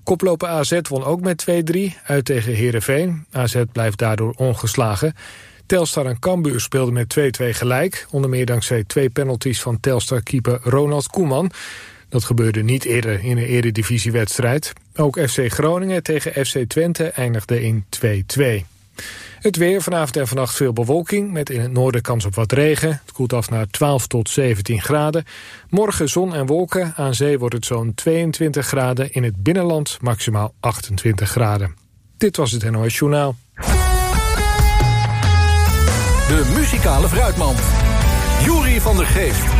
Koploper AZ won ook met 2-3, uit tegen Heerenveen. AZ blijft daardoor ongeslagen. Telstar en Cambuur speelden met 2-2 gelijk. Onder meer dankzij 2 penalties van Telstar-keeper Ronald Koeman. Dat gebeurde niet eerder in een eredivisiewedstrijd. Ook FC Groningen tegen FC Twente eindigde in 2-2. Het weer, vanavond en vannacht veel bewolking, met in het noorden kans op wat regen. Het koelt af naar 12 tot 17 graden. Morgen zon en wolken, aan zee wordt het zo'n 22 graden. In het binnenland maximaal 28 graden. Dit was het NOS Journaal. De muzikale fruitmand. Joeri van der Geest.